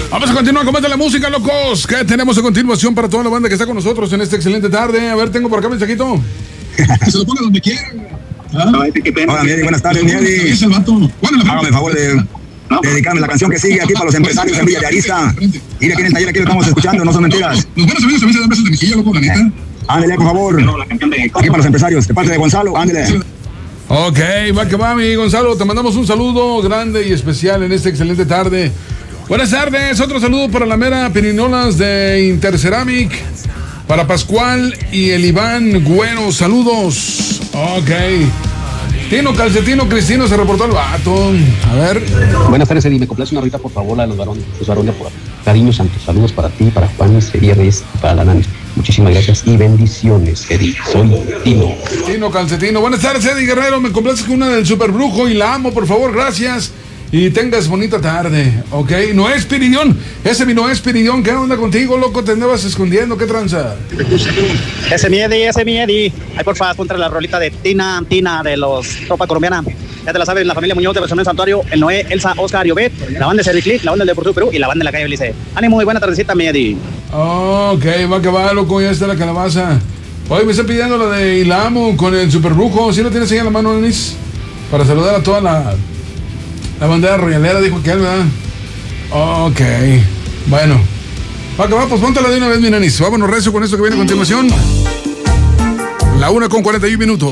Vamos a continuar con más de la música, locos. ¿Qué tenemos a continuación para toda la banda que está con nosotros en esta excelente tarde? A ver, tengo por acá un mensajito. Que se lo ponga donde quiera. Qué pena. Hola, Miedi, buenas tardes, Miedi. Es el vato. Hágame el favor de dedicarme la canción que sigue aquí para los empresarios en Villa de Arista. Mira aquí en el taller, aquí lo estamos escuchando, no son mentiras. Los buenos amigos también se dan besos de mejilla, loco, la neta. Ándale, por favor. Aquí para los empresarios, de parte de Gonzalo, ándale. Ok, va que va, mi Gonzalo. Te mandamos un saludo grande y especial en esta excelente tarde. Buenas tardes, otro saludo para la mera Pirinolas de Interceramic. Para Pascual y el Iván Güero, saludos. Ok. Tino Calcetino Cristino se reportó al vato. A ver. Buenas tardes, Eddie. Me complace una horita, por favor, la de los varones, por cariño santo. Saludos para ti, para Juan, Reyes y para la Nani. Muchísimas gracias y bendiciones, Eddie. Soy Tino. Tino Calcetino. Buenas tardes, Eddie Guerrero. Me complaces con una del Super Brujo y la amo, por favor, gracias. Y tengas bonita tarde, ¿ok? Noé Espiridión, ese mi Noé Espiridión, ¿qué onda contigo, loco? ¿Te andabas escondiendo? ¿Qué tranza? Ese mi Eddie. Ay, porfa, contra la rolita de Tina de los Tropa Colombiana. Ya te la sabes, la familia Muñoz de Personal Santuario, el Noé, Elsa, Oscar y Obed, la banda de Cerriclic, la banda del Deportivo Perú y la banda de la calle Belice. Ánimo, muy buena tardecita, mi Eddie. Ok, va que va, loco, ya está la calabaza. Hoy me están pidiendo la de Ilamo con el Super Brujo. ¿Sí lo tienes ahí a la mano, Denis? Para saludar a toda la bandera royalera, dijo que él, ¿verdad? Ok, bueno. Va que va, pues póntela de una vez, mi Nenis. Vámonos recio con esto que viene a continuación. La 1:41 minutos.